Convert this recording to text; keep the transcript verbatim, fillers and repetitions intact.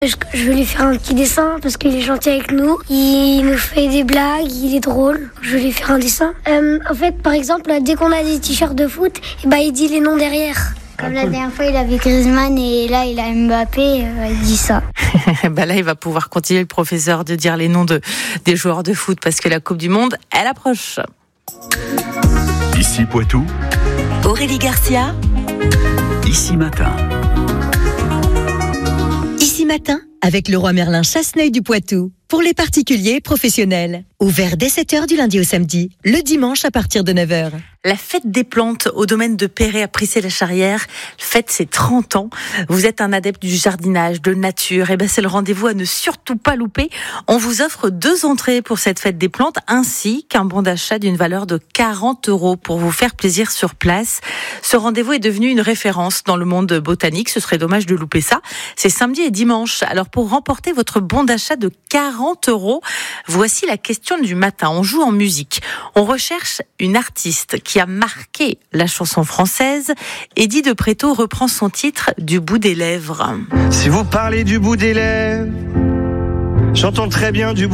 Je, je vais lui faire un petit dessin parce qu'il est gentil avec nous. Il nous fait des blagues, il est drôle. Je vais lui faire un dessin. Euh, en fait, par exemple, dès qu'on a des t-shirts de foot, et bah, il dit les noms derrière. Comme la dernière fois, il avait Griezmann et là, il a Mbappé, euh, il dit ça. bah là, il va pouvoir continuer, le professeur, de dire les noms de, des joueurs de foot parce que la Coupe du Monde, elle approche. Ici Poitou, Aurélie Garcia. Ici Matin. Ici Matin, avec Leroy Merlin Chasseneuil du Poitou. Pour les particuliers et professionnels. Ouvert dès sept heures du lundi au samedi, le dimanche à partir de neuf heures. La fête des plantes au domaine de Perret à Prissé-la-Charrière fête ses trente ans. Vous êtes un adepte du jardinage, de nature, et ben c'est le rendez-vous à ne surtout pas louper. On vous offre deux entrées pour cette fête des plantes ainsi qu'un bon d'achat d'une valeur de quarante euros pour vous faire plaisir sur place. Ce rendez-vous est devenu une référence dans le monde botanique. Ce serait dommage de louper ça. C'est samedi et dimanche. Alors pour remporter votre bon d'achat de quarante euros, voici la question du matin. On joue en musique. On recherche une artiste qui a marqué la chanson française. Eddie de Préto reprend son titre du bout des lèvres. Si vous parlez du bout des lèvres, j'entends très bien du bout